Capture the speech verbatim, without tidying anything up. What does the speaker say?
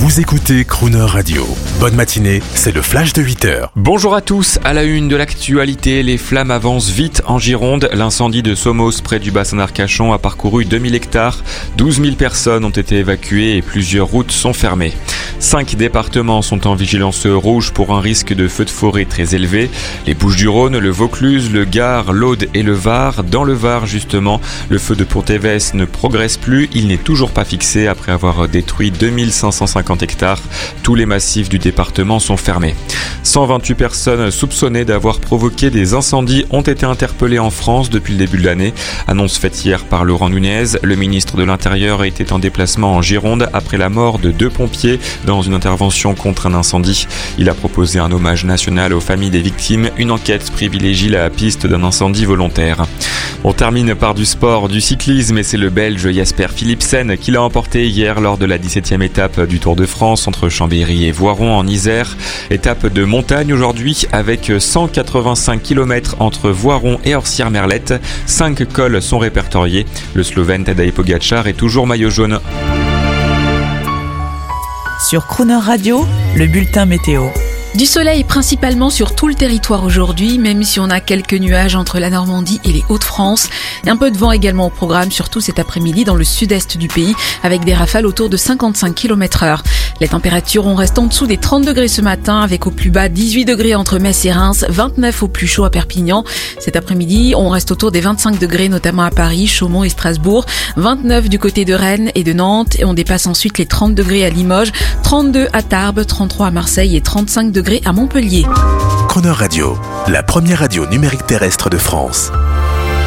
Vous écoutez Crooner Radio. Bonne matinée, c'est le flash de huit heures. Bonjour à tous, à la une de l'actualité, les flammes avancent vite en Gironde. L'incendie de Somos près du bassin d'Arcachon a parcouru deux mille hectares. douze mille personnes ont été évacuées et plusieurs routes sont fermées. Cinq départements sont en vigilance rouge pour un risque de feu de forêt très élevé. Les Bouches-du-Rhône, le Vaucluse, le Gard, l'Aude et le Var. Dans le Var, justement, le feu de Pont-Évès ne progresse plus. Il n'est toujours pas fixé après avoir détruit deux mille cinq cent cinquante hectares. Tous les massifs du département sont fermés. cent vingt-huit personnes soupçonnées d'avoir provoqué des incendies ont été interpellées en France depuis le début de l'année. Annonce faite hier par Laurent Nunez. Le ministre de l'Intérieur était en déplacement en Gironde après la mort de deux pompiers dans une intervention contre un incendie. Il a proposé un hommage national aux familles des victimes. Une enquête privilégie la piste d'un incendie volontaire. On termine par du sport, du cyclisme et c'est le Belge Jasper Philipsen qui l'a emporté hier lors de la dix-septième étape du Tour de France entre Chambéry et Voiron en Isère. Étape de montagne aujourd'hui avec cent quatre-vingt-cinq kilomètres entre Voiron et Orsières-Merlette. Cinq cols sont répertoriés. Le Slovène Tadej Pogačar est toujours maillot jaune. Sur Crooner Radio, le bulletin météo. Du soleil principalement sur tout le territoire aujourd'hui, même si on a quelques nuages entre la Normandie et les Hauts-de-France. Un peu de vent également au programme, surtout cet après-midi dans le sud-est du pays, avec des rafales autour de cinquante-cinq kilomètres heure. Les températures, on reste en dessous des trente degrés ce matin, avec au plus bas dix-huit degrés entre Metz et Reims, vingt-neuf au plus chaud à Perpignan. Cet après-midi, on reste autour des vingt-cinq degrés, notamment à Paris, Chaumont et Strasbourg, vingt-neuf du côté de Rennes et de Nantes, et on dépasse ensuite les trente degrés à Limoges, trente-deux à Tarbes, trente-trois à Marseille et trente-cinq degrés à Montpellier. Crooner Radio, la première radio numérique terrestre de France.